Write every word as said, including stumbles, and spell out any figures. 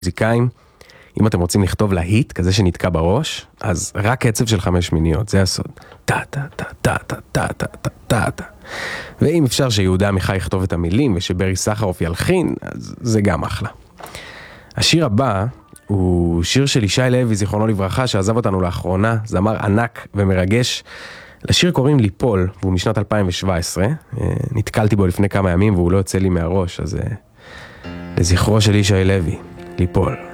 מוזיקאים, אם אתם רוצים לכתוב להיט, כזה שנתקע בראש, אז רק קצב של חמש מיניות, זה הסוד. טה, טה, טה, טה, טה, טה, טה, טה, טה, טה. ואם אפשר שיהודה עמיחי יכתוב את המילים, ושברי סחרוף ילחין, אז זה גם אחלה. השיר הבא הוא שיר של ישי לוי, זיכרונו לברכה, שעזב אותנו לאחרונה, זמר ענק ומרגש. לשיר קוראים ליפול, והוא משנת אלפיים שבע עשרה. נתקלתי בו לפני כמה ימים, והוא לא יוצא לי מהראש, אז לזכרו של ישי לוי, ליפול.